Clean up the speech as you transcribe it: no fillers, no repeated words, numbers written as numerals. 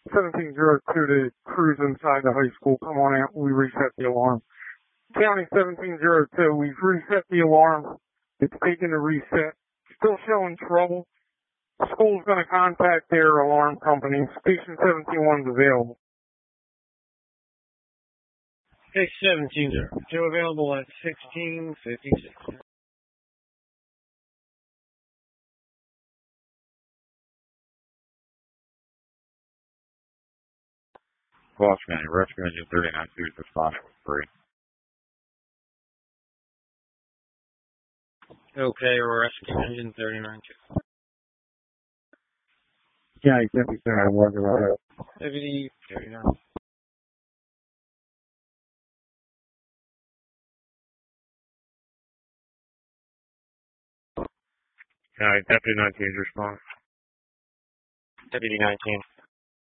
1702 to cruise inside the high school. Come on out. We reset the alarm. County 1702, we've reset the alarm. It's taken a reset. Still showing trouble. School's going to contact their alarm company. Station 71 is available. Station 1702 available at 1656. Fox County, rescue engine 39-2 is responding with 3. Okay, rescue engine 39-2. Yeah, Deputy 39. Deputy 39. County, Deputy 19's response. Deputy 19.